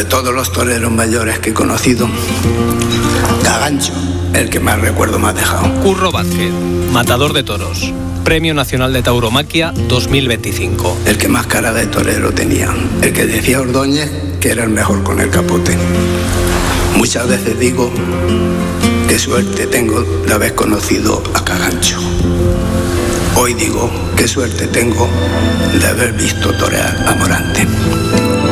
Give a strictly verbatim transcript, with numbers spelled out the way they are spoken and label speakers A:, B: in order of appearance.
A: De todos los toreros mayores que he conocido, Cagancho, el que más recuerdo me ha dejado.
B: Curro Vázquez, matador de toros, Premio Nacional de Tauromaquia dos mil veinticinco.
A: El que más cara de torero tenía, el que decía Ordóñez que era el mejor con el capote. Muchas veces digo qué suerte tengo de haber conocido a Cagancho. Hoy digo qué suerte tengo de haber visto torear a Morante.